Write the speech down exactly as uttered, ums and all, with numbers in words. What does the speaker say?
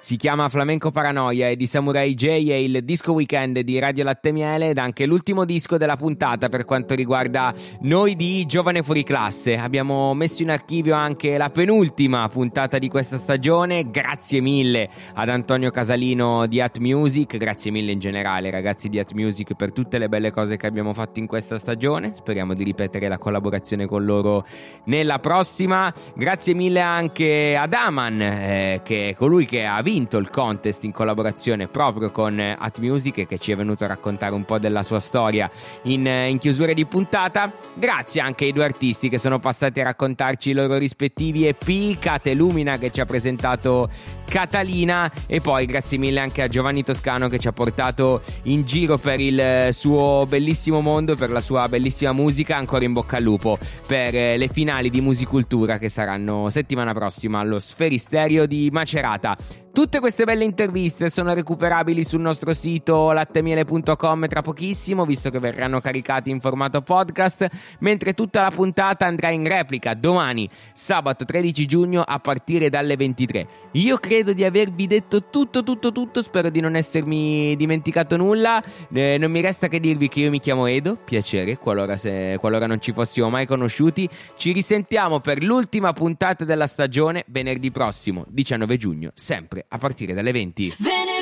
Si chiama Flamenco Paranoia, è di Samurai J, è il disco weekend di Radio Latte Miele ed anche l'ultimo disco della puntata per quanto riguarda noi di Giovane Fuori Classe. Abbiamo messo in archivio anche la penultima puntata di questa stagione. Grazie mille ad Antonio Casalino di At Music, grazie mille in generale ragazzi di At Music per tutte le belle cose che abbiamo fatto in questa stagione. Speriamo di ripetere la collaborazione con loro nella prossima. Grazie mille anche ad Aman, eh, che è colui che ha vinto il contest in collaborazione proprio con At Music e che ci è venuto a raccontare un po' della sua storia in, in chiusura di puntata. Grazie anche ai due artisti che sono passati a raccontarci i loro rispettivi E P, Kate Lumina che ci ha presentato Catalina, e poi grazie mille anche a Giovanni Toscano che ci ha portato in giro per il suo bellissimo mondo, per la sua bellissima musica. Ancora in bocca al lupo per le finali di Musicultura che saranno settimana prossima allo Sferisterio di Macerata. Tutte queste belle interviste sono recuperabili sul nostro sito lattemiele punto com tra pochissimo, visto che verranno caricati in formato podcast, mentre tutta la puntata andrà in replica domani, sabato tredici giugno, a partire dalle ventitré. Io credo di avervi detto tutto, tutto, tutto, spero di non essermi dimenticato nulla. Eh, non mi resta che dirvi che io mi chiamo Edo, piacere, qualora, se, qualora non ci fossimo mai conosciuti. Ci risentiamo per l'ultima puntata della stagione venerdì prossimo, diciannove giugno, sempre a partire dalle venti. Venerdì